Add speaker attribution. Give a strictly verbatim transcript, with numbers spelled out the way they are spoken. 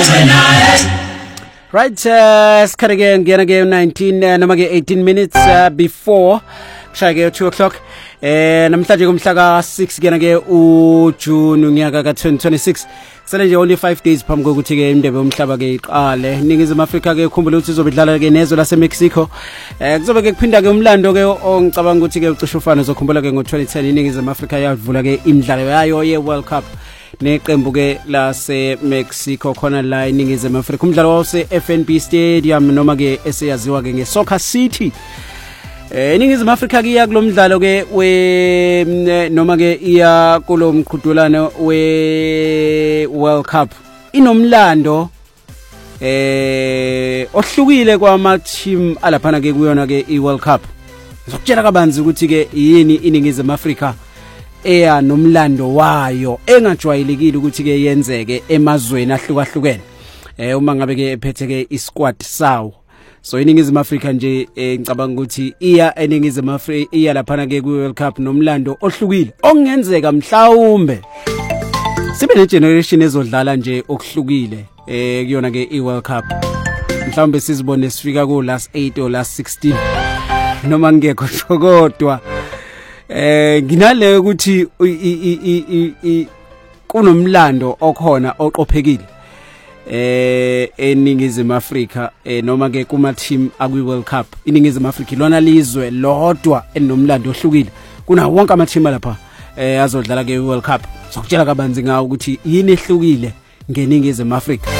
Speaker 1: Right, uh, skhathi ke ngena ke nineteen uh, noma ke eighteen minutes uh, before kushaya ke two o'clock. Eh namhlanje kumhla ka six kena ke uJune unyaka ka twenty twenty-six. Kusele nje only five days phambi kokuthi ke indebe yomhlaba ke iqale. Ningizimu Afrika ke ukhumbula ukuthi izobidlala ke nezwe lase Mexico. Eh kuzobe ke kuphinda ke umlando ke ongicabanga ukuthi ke ucishe ufana uzokhumbula ke ngo twenty ten iningizimu Afrika yavula ke imidlalo yayo ye World Cup. Neqembu ke lase Mexico khona la iningizimu Afrika umdlalo wase F N B Stadium noma ke eseyaziwa ke nge Soccer City. Eh iningizimu Afrika ke iya kulomdlalo ke we noma ke iya kulomqhudelwano we World Cup inomlando eh ohlukile kwama team alaphana ke kuyona ke i World Cup. Ngizokutshela kabanzi ukuthi ke yini iningizimu Afrika eya nomlando wayo engajwayelekile ukuthi ke yenzeke emazweni ahlukahlukene eh uma ngabe ke ephethe ke isquad sawo. So iningizimu Afrika nje ngicabanga ukuthi iya eningizimu Afrika iya laphana ke ku World Cup nomlando ohlukile okungenzeka mhlawumbe sibe ne generation ezodlala nje okuhlukile eh kuyona ke i World Cup. Mhlawumbe sizibone sifika ku last eight or last sixteen noma ngekho shokodwa eh nginale ukuthi kunomlando okhona oqophekile eh eningizimu Afrika eh noma ke kuma team akwi World Cup iningizimu Afrika lona lizwe lodwa enomlando ohlukile kuna wonke ama team lapha eh azodlala ke World Cup. Sokutshela kabanzi ngawo ukuthi yini ehlukile ngeningizimu Afrika.